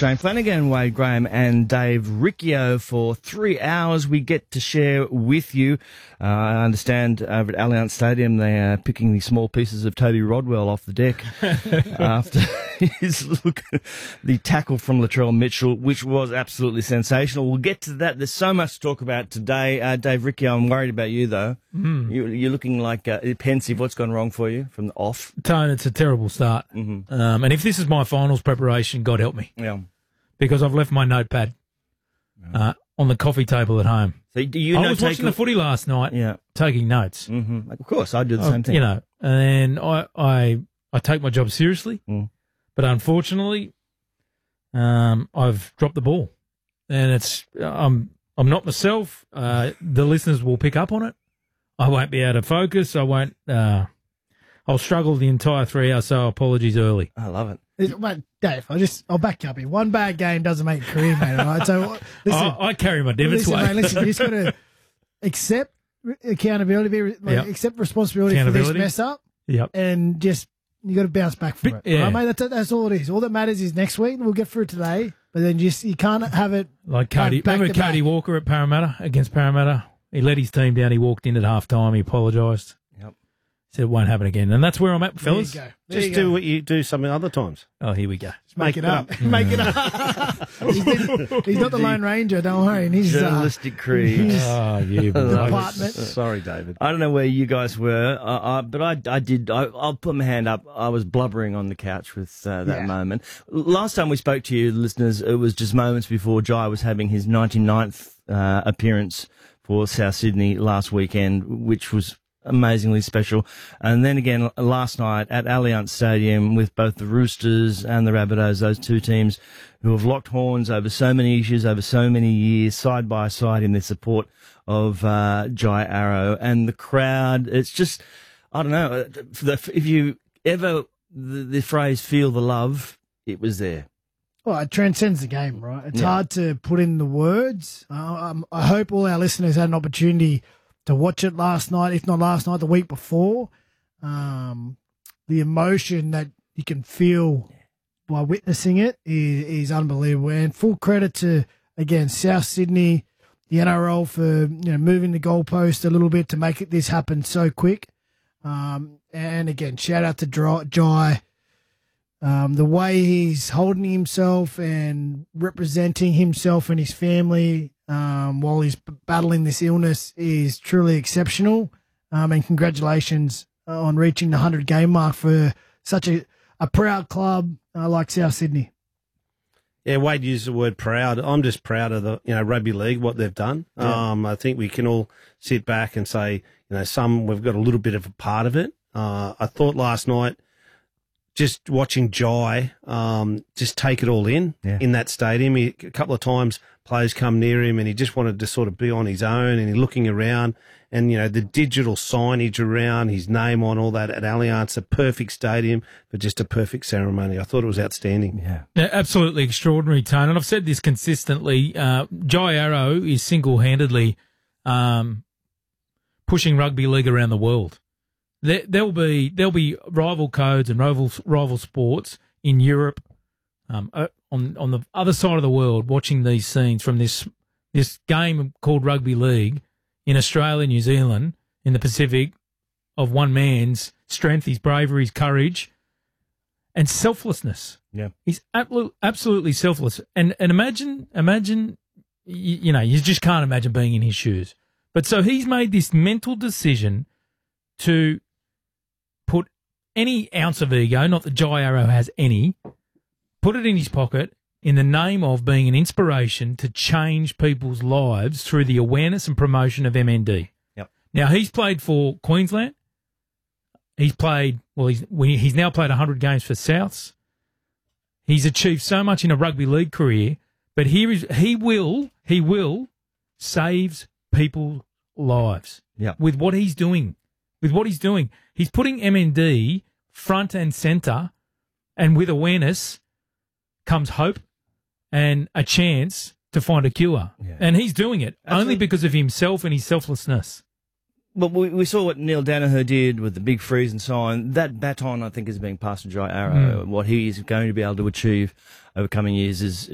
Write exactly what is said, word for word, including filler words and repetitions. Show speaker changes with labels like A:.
A: Shane Flanagan, Wade Graham and Dave Riccio for three hours we get to share with you. Uh, I understand over at Allianz Stadium they are picking the small pieces of Toby Rodwell off the deck after his look, the tackle from Latrell Mitchell, which was absolutely sensational. We'll get to that. There's so much to talk about today. Uh, Dave Riccio, I'm worried about you, though. Mm. You, you're looking like uh, pensive. What's gone wrong for you from the off?
B: Tone, it's a terrible start.
A: Mm-hmm.
B: Um, and if this is my finals preparation, God help me.
A: Yeah.
B: Because I've left my notepad uh, on the coffee table at home.
A: So do you
B: I
A: know
B: was watching the footy last night,
A: yeah.
B: taking notes.
A: Mm-hmm. Of course, I do the
B: I,
A: same thing.
B: You know, and I, I, I take my job seriously,
A: mm.
B: but unfortunately, um, I've dropped the ball, and it's I'm I'm not myself. Uh, the listeners will pick up on it. I won't be able to focus. I won't. Uh, I'll struggle the entire three hours. So apologies early.
A: I love it.
C: Mate, Dave, I just I'll back you up here. One bad game doesn't make a career, mate. All right, so listen,
B: I, I carry my divots
C: listen,
B: way.
C: mate, listen, you just got to accept accountability, be, like,
B: Yep.
C: accept responsibility for this
B: Accountability.
C: mess up,
B: Yep.
C: and just you got to bounce back from it.
B: Yeah.
C: All right, mate, that's that's all it is. All that matters is next week. We'll get through today, but then just you can't have it
B: Like Cody,
C: back
B: remember
C: to
B: Cody
C: back.
B: Walker at Parramatta against Parramatta? He let his team down. He walked in at half time. He apologised.
A: Yep.
B: Said it won't happen again. And that's where I'm at,
C: There you
B: fellas.
C: go. There
D: Just
C: you
D: do
C: go.
D: what you do some other times.
B: Oh, here we go.
C: Just make, it up. make it up. he's, been- he's not the Lone Ranger. Don't worry. And he's uh,
A: Journalistic creed.
C: he's
B: Oh, you
C: the
B: bloke.
C: apartment.
D: Sorry, David.
A: I don't know where you guys were, uh, uh, but I, I did. I, I'll put my hand up. I was blubbering on the couch with uh, that
C: Yeah.
A: moment. Last time we spoke to you, listeners, it was just moments before Jai was having his ninety-ninth uh, appearance for South Sydney last weekend, which was amazingly special. And then again last night at Allianz Stadium with both the Roosters and the Rabbitohs, those two teams who have locked horns over so many issues, over so many years, side by side in their support of uh, Jai Arrow. And the crowd, it's just, I don't know, if you ever, the, the phrase feel the love, it was there.
C: Well, it transcends the game, right? It's
A: Yeah.
C: hard to put in the words. Uh, um, I hope all our listeners had an opportunity to watch it last night, if not last night, the week before. Um, the emotion that you can feel by witnessing it is, is unbelievable. And full credit to, again, South Sydney, the N R L for you know moving the goalpost a little bit to make it, this happen so quick. Um, and again, shout out to Dry- Jai. Um, the way he's holding himself and representing himself and his family um, while he's b- battling this illness is truly exceptional. Um, and congratulations on reaching the one hundred game mark for such a, a proud club uh, like South Sydney.
D: Yeah, Wade used the word proud. I'm just proud of the you know rugby league, what they've done.
A: Yeah.
D: Um, I think we can all sit back and say, you know, some we've got a little bit of a part of it. Uh, I thought last night, just watching Jai, um, just take it all in
A: Yeah.
D: in that stadium. He, a couple of times players come near him and he just wanted to sort of be on his own and he's looking around and, you know, the digital signage around, his name on all that at Allianz, a perfect stadium for just a perfect ceremony. I thought it was outstanding.
A: Yeah.
B: Yeah, absolutely extraordinary, Tone. And I've said this consistently. Uh, Jai Arrow is single-handedly um, pushing rugby league around the world. There, there'll be there'll be rival codes and rival rival sports in Europe, um, uh, on on the other side of the world, watching these scenes from this this game called rugby league in Australia, New Zealand, in the Pacific, of one man's strength, his bravery, his courage, and selflessness.
A: Yeah.
B: He's absolutely absolutely selfless. And and imagine imagine you, you know you just can't imagine being in his shoes. But so he's made this mental decision to put any ounce of ego, not that Jai Arrow has any, put it in his pocket in the name of being an inspiration to change people's lives through the awareness and promotion of M N D.
A: Yep.
B: Now, he's played for Queensland. He's played, well, he's, he's now played one hundred games for Souths. He's achieved so much in a rugby league career, but here is, he will, he will save people's lives
A: Yep.
B: with what he's doing. With what he's doing. He's putting M N D front and centre, and with awareness comes hope and a chance to find a cure.
A: Yeah.
B: And he's doing it
A: Absolutely.
B: only because of himself and his selflessness.
A: But we, we saw what Neil Danaher did with the big freeze and so on. That baton, I think, is being passed to Jai Arrow. What he is going to be able to achieve over coming years is